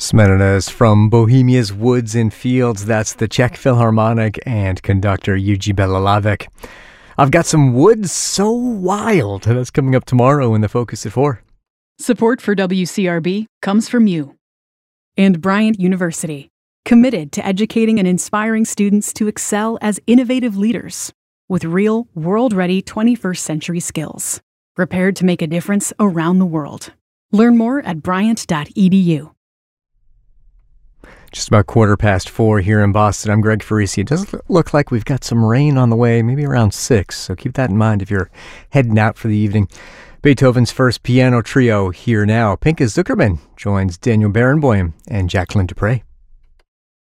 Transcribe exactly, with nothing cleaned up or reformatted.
Smetanus from Bohemia's Woods and Fields. That's the Czech Philharmonic and conductor Yuji Belalavek. I've got some Woods So Wild. That's coming up tomorrow in the Focus at four. Support for W C R B comes from you. And Bryant University, committed to educating and inspiring students to excel as innovative leaders with real, world-ready twenty-first century skills, prepared to make a difference around the world. Learn more at bryant dot e d u. Just about quarter past four here in Boston. I'm Greg Farisi. It does look like we've got some rain on the way, maybe around six, so keep that in mind if you're heading out for the evening. Beethoven's first piano trio here now. Pinka Zuckerman joins Daniel Barenboim and Jacqueline Dupre.